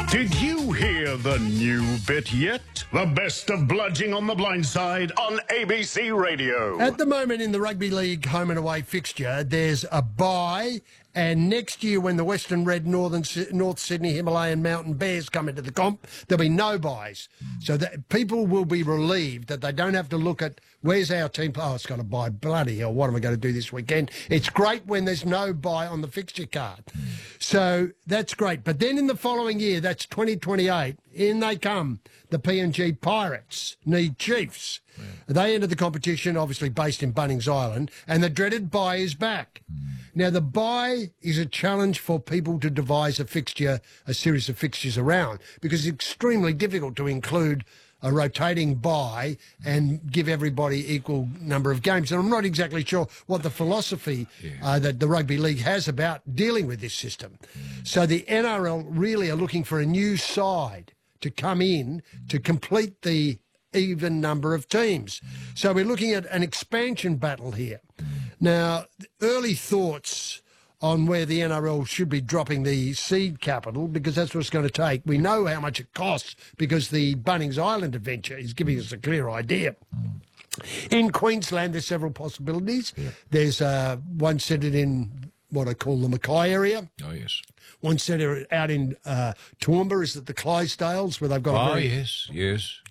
Did you hear the new bit yet? The best of Bludging on the Blind Side on ABC Radio. At the moment in the Rugby League home and away fixture, there's a bye, and next year when the Western Red North Sydney Himalayan Mountain Bears come into the comp, there'll be no byes. So that people will be relieved that they don't have to look at where's our team. Oh, it's got a bye. Bloody hell, what am I going to do this weekend? It's great when there's no bye on the fixture card. So that's great. But then in the following year, that's 2028, in they come. The PNG Pirates need Chiefs. Yeah. They enter the competition, obviously based in Bunnings Island, and the dreaded bye is back. Now, the bye is a challenge for people to devise a series of fixtures around, because it's extremely difficult to include a rotating bye and give everybody equal number of games. And I'm not exactly sure what the philosophy that the Rugby League has about dealing with this system. So the NRL really are looking for a new side to come in to complete the even number of teams. So we're looking at an expansion battle here. Now, early thoughts on where the NRL should be dropping the seed capital, because that's what it's going to take. We know how much it costs because the Bunnings Island adventure is giving us a clear idea. In Queensland, there's several possibilities. Yeah. There's one centred in what I call the Mackay area. Oh, yes. One centre out in Toowoomba is at the Clydesdales, where they've got yes.